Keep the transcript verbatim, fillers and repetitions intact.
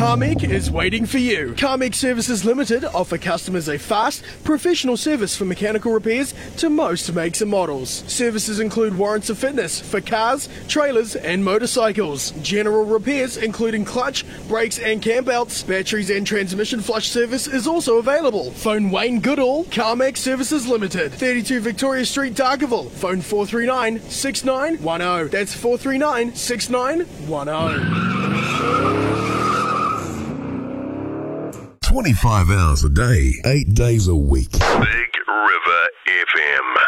CarMech is waiting for you. CarMech Services Limited offer customers a fast, professional service for mechanical repairs to most makes and models. Services include warrants of fitness for cars, trailers and motorcycles. General repairs including clutch, brakes and cam belts, batteries and transmission flush service is also available. Phone Wayne Goodall, CarMech Services Limited, thirty-two Victoria Street, Dargaville. Phone four three nine, six nine one zero. That's four three nine, six nine one zero. twenty-five hours a day, eight days a week. Big River F M.